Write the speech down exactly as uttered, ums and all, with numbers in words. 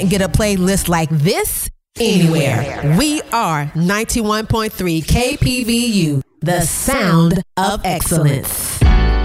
can't get a playlist like this anywhere. We are ninety-one point three K P V U, the sound of excellence.